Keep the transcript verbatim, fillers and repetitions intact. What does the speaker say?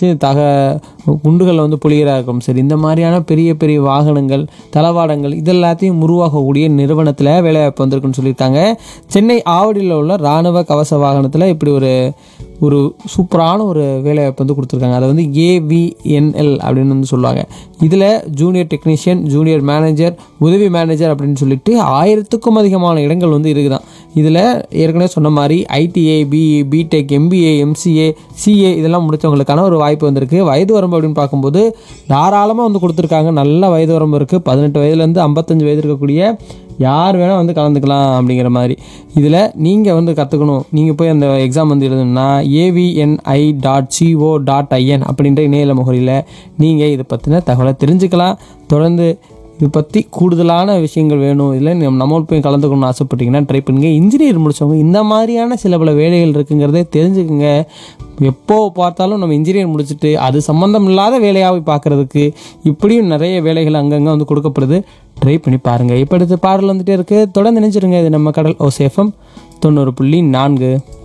வச்சு தக குண்டுகளில் வந்து புலிகராக இருக்கும் சரி இந்த மாதிரியான பெரிய பெரிய வாகனங்கள் தளவாடங்கள் இதெல்லாத்தையும் உருவாகக்கூடிய நிறுவனத்தில் வேலைவாய்ப்பு வந்திருக்குன்னு சொல்லியிருக்காங்க. சென்னை ஆவடியில் உள்ள இராணுவ கவச வாகனத்தில் இப்படி ஒரு ஒரு சூப்பரான ஒரு வேலைவாய்ப்பு வந்து கொடுத்துருக்காங்க. அதை வந்து ஏவிஎன்எல் அப்படின்னு வந்து சொல்லுவாங்க. இதில் ஜூனியர் டெக்னீஷியன், ஜூனியர் மேனேஜர், உதவி மேனேஜர் அப்படின்னு சொல்லிட்டு ஆயிரத்துக்கும் அதிகமான இடங்கள் வந்து இருக்குதான். இதில் ஏற்கனவே சொன்ன மாதிரி ITI, BE, BTech, MBA, MCA, CA இதெல்லாம் முடித்தவங்களுக்கான ஒரு வாய்ப்பு வந்திருக்கு. வயது வரம்பு அப்படின்னு பார்க்கும்போது தாராளமாக வந்து கொடுத்துருக்காங்க. நல்ல வயது வரம்பு இருக்குது. பதினெட்டு வயதுலேருந்து ஐம்பத்தஞ்சு வயது இருக்கக்கூடிய யார் வேணால் வந்து கலந்துக்கலாம் அப்படிங்கிற மாதிரி. இதில் நீங்கள் வந்து கற்றுக்கணும், நீங்கள் போய் அந்த எக்ஸாம் வந்து எழுதணும்னா ஏவிஎன்ஐ டாட் சிஓ டாட் ஐஎன் அப்படின்ற இணையதள முகவரியில் நீங்கள் இதை பற்றின தகவலை தெரிஞ்சுக்கலாம். தொடர்ந்து இது பற்றி கூடுதலான விஷயங்கள் வேணும், இல்லை நம்ம போய் கலந்துக்கணும்னு ஆசைப்பட்டீங்கன்னா ட்ரை பண்ணுங்க. இன்ஜினியர் முடித்தவங்க இந்த மாதிரியான சில பல வேலைகள் இருக்குங்கிறதே தெரிஞ்சுக்குங்க. எப்போ பார்த்தாலும் நம்ம இன்ஜினியர் முடிச்சுட்டு அது சம்மந்தம் இல்லாத வேலையாக பார்க்குறதுக்கு இப்படியும் நிறைய வேலைகள் அங்கங்கே வந்து கொடுக்கப்படுது. ட்ரை பண்ணி பாருங்கள். இப்போ அடுத்து பாடல் வந்துகிட்டே இருக்குது. தொடர்ந்து நினைச்சிருங்க. இது நம்ம கடல் ஓசேஃபம் தொண்ணூறு புள்ளி நான்கு.